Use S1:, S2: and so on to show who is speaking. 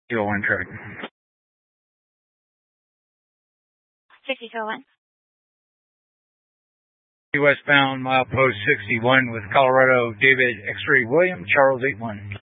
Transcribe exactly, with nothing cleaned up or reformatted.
S1: Kilo one track.
S2: sixty Kilo one.
S1: Westbound milepost sixty-one with Colorado David X-Ray William Charles eight one.